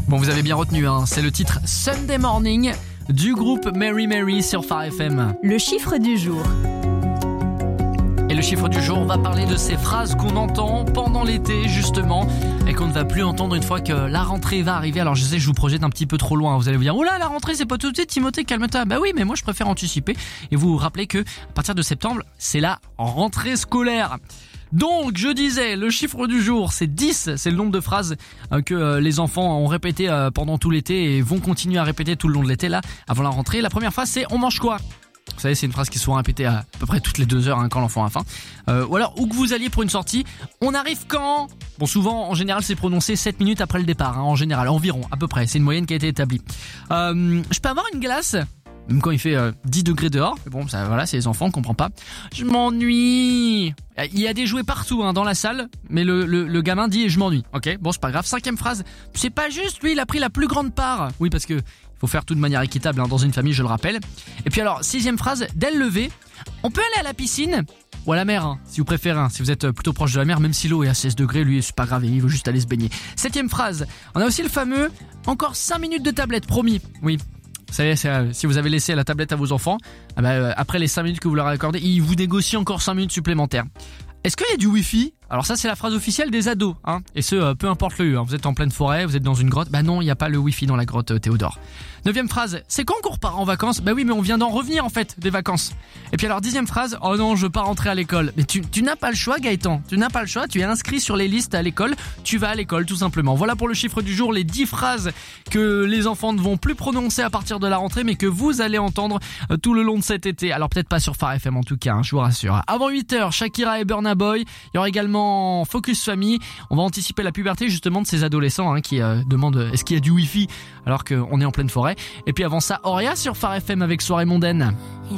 Bon, vous avez bien retenu, hein, c'est le titre Sunday Morning du groupe Mary Mary sur Phare FM. Le chiffre du jour. Et le chiffre du jour, on va parler de ces phrases qu'on entend pendant l'été justement et qu'on ne va plus entendre une fois que la rentrée va arriver. Alors je sais, je vous projette un petit peu trop loin, vous allez vous dire « Oula, la rentrée c'est pas tout de suite, Timothée, calme-toi ». Bah oui, mais moi je préfère anticiper et vous rappelez que à partir de septembre, c'est la rentrée scolaire. Donc, je disais, le chiffre du jour, c'est 10, c'est le nombre de phrases que les enfants ont répété pendant tout l'été et vont continuer à répéter tout le long de l'été, là, avant la rentrée. La première phrase, c'est « On mange quoi ?» Vous savez, c'est une phrase qui est souvent répétée à peu près toutes les 2 heures quand l'enfant a faim. Ou alors, où que vous alliez pour une sortie, on arrive quand ? Bon, souvent, en général, c'est prononcé 7 minutes après le départ, en général, environ, à peu près. C'est une moyenne qui a été établie. Je peux avoir une glace ? Même quand il fait 10 degrés dehors. Mais bon, ça, voilà, c'est les enfants, on comprend pas. Je m'ennuie. Il y a des jouets partout dans la salle, mais le gamin dit je m'ennuie. Ok, bon, c'est pas grave. 5e phrase, c'est pas juste, lui, il a pris la plus grande part. Oui, parce que faut faire tout de manière équitable dans une famille, je le rappelle. Et puis alors, 6e phrase, dès le lever, on peut aller à la piscine ou à la mer, si vous préférez, si vous êtes plutôt proche de la mer, même si l'eau est à 16 degrés, lui, c'est pas grave, il veut juste aller se baigner. 7e phrase, on a aussi le fameux, encore 5 minutes de tablette, promis. Oui. Vous savez, si vous avez laissé la tablette à vos enfants, après les 5 minutes que vous leur accordez, ils vous négocient encore 5 minutes supplémentaires. Est-ce qu'il y a du Wi-Fi ? Alors ça, c'est la phrase officielle des ados, et ce, peu importe le lieu. Vous êtes en pleine forêt, vous êtes dans une grotte. Bah non, il n'y a pas le Wi-Fi dans la grotte Théodore. 9e phrase, c'est quand qu'on repart en vacances ? Bah oui, mais on vient d'en revenir en fait, des vacances. Et puis alors 10e phrase, oh non, je veux pas rentrer à l'école. Mais tu n'as pas le choix, Gaëtan. Tu n'as pas le choix, tu es inscrit sur les listes à l'école. Tu vas à l'école, tout simplement. Voilà pour le chiffre du jour, les 10 phrases que les enfants ne vont plus prononcer à partir de la rentrée, mais que vous allez entendre tout le long de cet été. Alors peut-être pas sur Phare FM en tout cas, je vous rassure. Avant 8h, Shakira et Burna Boy. Il y aura également Focus Family. On va anticiper la puberté justement de ces adolescents qui demandent est-ce qu'il y a du Wi-Fi alors qu'on est en pleine forêt. Et puis avant ça, Auria sur Phare FM avec Soirée mondaine.